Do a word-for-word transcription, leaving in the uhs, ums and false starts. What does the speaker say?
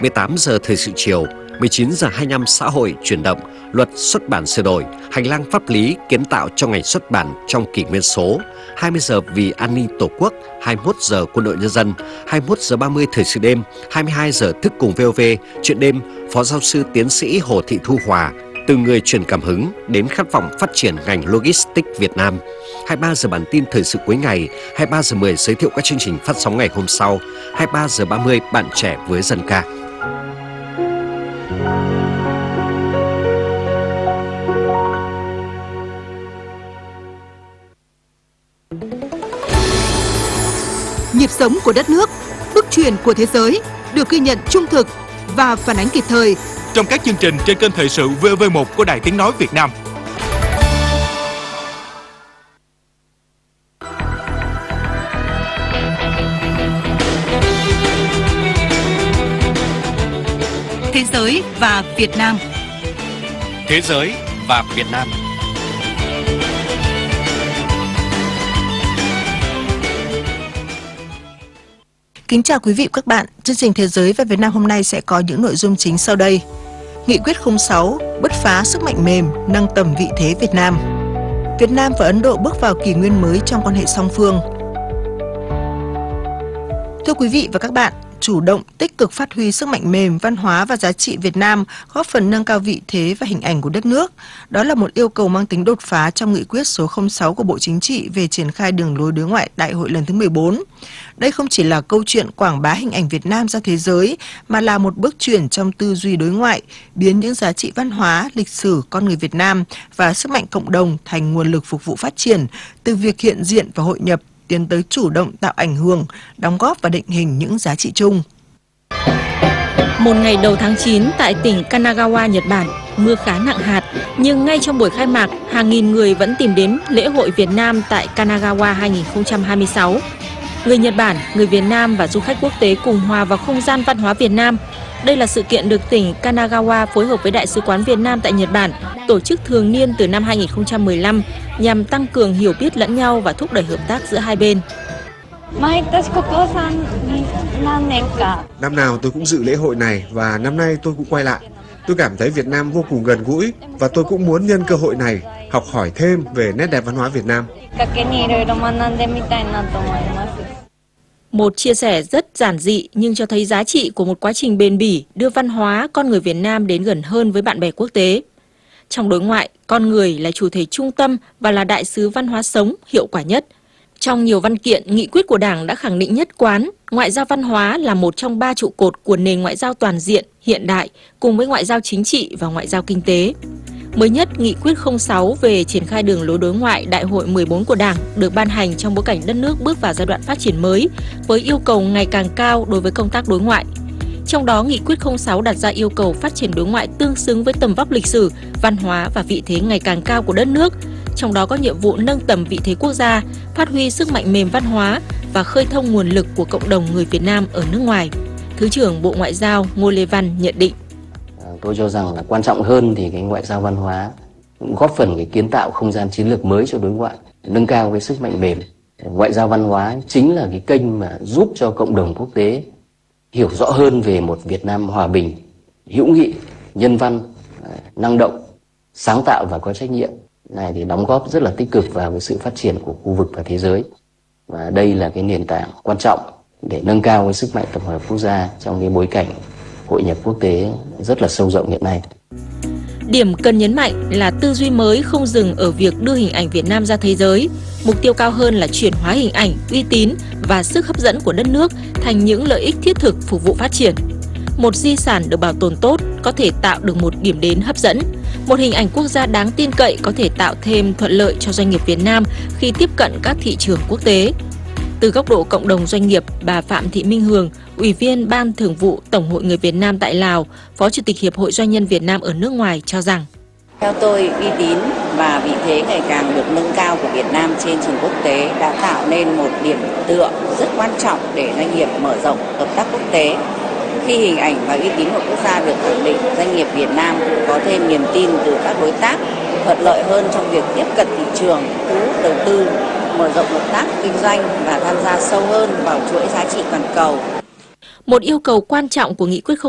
mười tám giờ thời sự chiều, mười chín giờ hai mươi lăm xã hội chuyển động, luật xuất bản sửa đổi, hành lang pháp lý kiến tạo cho ngành xuất bản trong kỷ nguyên số, hai mươi giờ vì an ninh Tổ quốc, hai mươi mốt giờ Quân đội Nhân dân, hai mươi mốt giờ ba mươi thời sự đêm, hai mươi hai giờ thức cùng vê o vê, chuyện đêm, Phó giáo sư tiến sĩ Hồ Thị Thu Hòa, từ người truyền cảm hứng đến khát vọng phát triển ngành logistics Việt Nam. hai mươi ba giờ bản tin thời sự cuối ngày, hai mươi ba giờ mười giới thiệu các chương trình phát sóng ngày hôm sau, hai mươi ba giờ ba mươi bạn trẻ với dân ca. Nhịp sống của đất nước, bước chuyển của thế giới được ghi nhận trung thực và phản ánh kịp thời trong các chương trình trên kênh thời sự vê o vê một của Đài Tiếng nói Việt Nam. Thế giới và Việt Nam. Thế giới và Việt Nam. Kính chào quý vị và các bạn. Chương trình Thế giới và Việt Nam hôm nay sẽ có những nội dung chính sau đây. Nghị quyết không sáu bứt phá sức mạnh mềm, nâng tầm vị thế Việt Nam. Việt Nam và Ấn Độ bước vào kỷ nguyên mới trong quan hệ song phương. Thưa quý vị và các bạn, chủ động, tích cực phát huy sức mạnh mềm, văn hóa và giá trị Việt Nam, góp phần nâng cao vị thế và hình ảnh của đất nước. Đó là một yêu cầu mang tính đột phá trong nghị quyết số không sáu của Bộ Chính trị về triển khai đường lối đối ngoại Đại hội lần thứ mười bốn. Đây không chỉ là câu chuyện quảng bá hình ảnh Việt Nam ra thế giới, mà là một bước chuyển trong tư duy đối ngoại, biến những giá trị văn hóa, lịch sử, con người Việt Nam và sức mạnh cộng đồng thành nguồn lực phục vụ phát triển, từ việc hiện diện và hội nhập tiến tới chủ động tạo ảnh hưởng, đóng góp và định hình những giá trị chung. Một ngày đầu tháng chín tại tỉnh Kanagawa, Nhật Bản, mưa khá nặng hạt, nhưng ngay trong buổi khai mạc, hàng nghìn người vẫn tìm đến lễ hội Việt Nam tại Kanagawa hai không hai sáu. Người Nhật Bản, người Việt Nam và du khách quốc tế cùng hòa vào không gian văn hóa Việt Nam. Đây là sự kiện được tỉnh Kanagawa phối hợp với Đại sứ quán Việt Nam tại Nhật Bản tổ chức thường niên từ năm hai không một lăm nhằm tăng cường hiểu biết lẫn nhau và thúc đẩy hợp tác giữa hai bên. Năm nào tôi cũng dự lễ hội này và năm nay tôi cũng quay lại. Tôi cảm thấy Việt Nam vô cùng gần gũi và tôi cũng muốn nhân cơ hội này học hỏi thêm về nét đẹp văn hóa Việt Nam. Một chia sẻ rất giản dị nhưng cho thấy giá trị của một quá trình bền bỉ đưa văn hóa con người Việt Nam đến gần hơn với bạn bè quốc tế. Trong đối ngoại, con người là chủ thể trung tâm và là đại sứ văn hóa sống hiệu quả nhất. Trong nhiều văn kiện, nghị quyết của Đảng đã khẳng định nhất quán, ngoại giao văn hóa là một trong ba trụ cột của nền ngoại giao toàn diện, hiện đại, cùng với ngoại giao chính trị và ngoại giao kinh tế. Mới nhất, nghị quyết không sáu về triển khai đường lối đối ngoại Đại hội mười bốn của Đảng được ban hành trong bối cảnh đất nước bước vào giai đoạn phát triển mới, với yêu cầu ngày càng cao đối với công tác đối ngoại. Trong đó, nghị quyết không sáu đặt ra yêu cầu phát triển đối ngoại tương xứng với tầm vóc lịch sử, văn hóa và vị thế ngày càng cao của đất nước, trong đó có nhiệm vụ nâng tầm vị thế quốc gia, phát huy sức mạnh mềm văn hóa và khơi thông nguồn lực của cộng đồng người Việt Nam ở nước ngoài. Thứ trưởng Bộ Ngoại giao Ngô Lê Văn nhận định. Tôi cho rằng là quan trọng hơn thì cái ngoại giao văn hóa cũng góp phần cái kiến tạo không gian chiến lược mới cho đối ngoại, nâng cao cái sức mạnh mềm. Ngoại giao văn hóa chính là cái kênh mà giúp cho cộng đồng quốc tế hiểu rõ hơn về một Việt Nam hòa bình, hữu nghị, nhân văn, năng động, sáng tạo và có trách nhiệm. Này thì đóng góp rất là tích cực vào cái sự phát triển của khu vực và thế giới. Và đây là cái nền tảng quan trọng để nâng cao cái sức mạnh tập hợp quốc gia trong cái bối cảnh hội nhập quốc tế rất là sâu rộng hiện nay. Điểm cần nhấn mạnh là tư duy mới không dừng ở việc đưa hình ảnh Việt Nam ra thế giới. Mục tiêu cao hơn là chuyển hóa hình ảnh, uy tín và sức hấp dẫn của đất nước thành những lợi ích thiết thực phục vụ phát triển. Một di sản được bảo tồn tốt có thể tạo được một điểm đến hấp dẫn. Một hình ảnh quốc gia đáng tin cậy có thể tạo thêm thuận lợi cho doanh nghiệp Việt Nam khi tiếp cận các thị trường quốc tế. Từ góc độ cộng đồng doanh nghiệp, bà Phạm Thị Minh Hường, Ủy viên Ban Thường vụ Tổng hội Người Việt Nam tại Lào, Phó Chủ tịch Hiệp hội Doanh nhân Việt Nam ở nước ngoài cho rằng: Theo tôi, uy tín và vị thế ngày càng được nâng cao của Việt Nam trên trường quốc tế đã tạo nên một điểm tựa rất quan trọng để doanh nghiệp mở rộng hợp tác quốc tế. Khi hình ảnh và uy tín của quốc gia được khẳng định, doanh nghiệp Việt Nam cũng có thêm niềm tin từ các đối tác, thuận lợi hơn trong việc tiếp cận thị trường, thu hút đầu tư, mở rộng hợp tác kinh doanh và tham gia sâu hơn vào chuỗi giá trị toàn cầu. Một yêu cầu quan trọng của nghị quyết